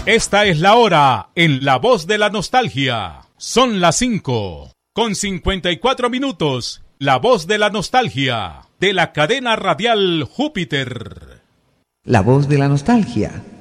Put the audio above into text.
Esta es la hora en La Voz de la Nostalgia. Son las 5:54. La Voz de la Nostalgia, de la cadena radial Júpiter. La Voz de la Nostalgia,